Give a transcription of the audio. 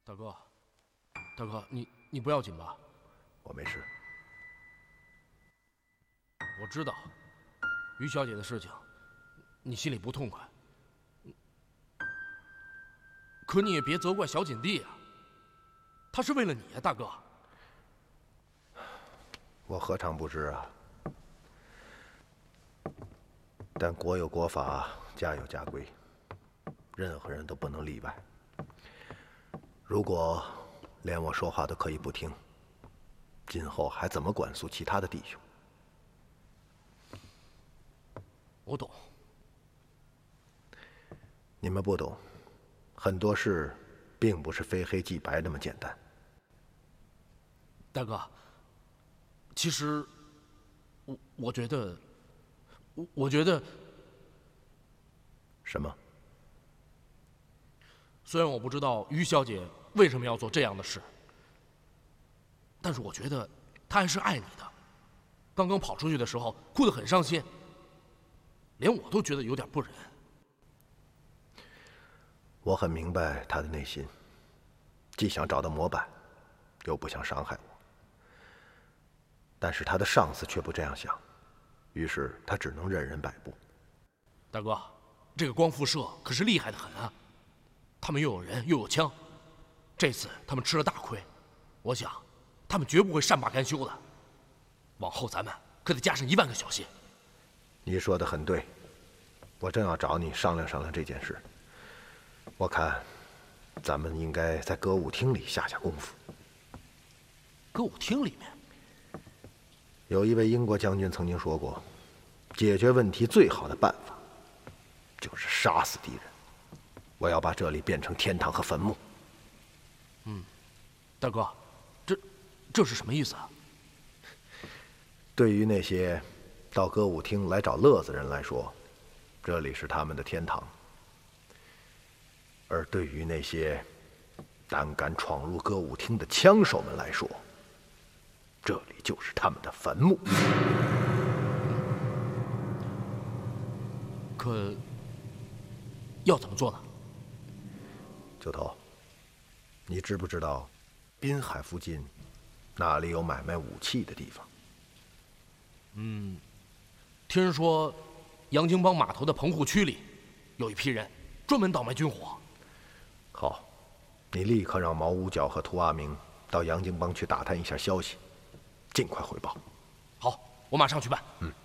大哥，大哥，你不要紧吧？ 我没事。 我知道于小姐的事情，你心里不痛快，可你也别责怪小锦弟啊，他是为了你啊，大哥。 我何尝不知啊？但国有国法，家有家规，任何人都不能例外。如果连我说话都可以不听，今后还怎么管束其他的弟兄？ 我懂。 你们不懂，很多事并不是非黑即白那么简单。 大哥，其实我觉得，我觉得什么？ 虽然我不知道于小姐为什么要做这样的事，但是我觉得她还是爱你的。刚刚跑出去的时候哭得很伤心，连我都觉得有点不忍。 我很明白他的内心，既想找到模板，又不想伤害我。但是他的上司却不这样想，于是他只能任人摆布。 大哥，这个光复社可是厉害的很啊，他们又有人又有枪，这次他们吃了大亏，我想他们绝不会善罢甘休的。往后咱们可得加上1万个小心。 你说的很对，我正要找你商量商量这件事。我看咱们应该在歌舞厅里下功夫。 歌舞厅里面？ 有一位英国将军曾经说过，解决问题最好的办法就是杀死敌人。我要把这里变成天堂和坟墓。 大哥，这是什么意思啊？ 对于那些到歌舞厅来找乐子人来说，这里是他们的天堂；而对于那些胆敢闯入歌舞厅的枪手们来说，这里就是他们的坟墓。 可要怎么做呢？ 九头，你知不知道滨海附近哪里有买卖武器的地方？ 听人说，洋泾浜码头的棚户区里有一批人专门倒卖军火。 好，你立刻让毛五角和涂阿明到洋泾浜去打探一下消息，尽快汇报。 好，我马上去办。 嗯。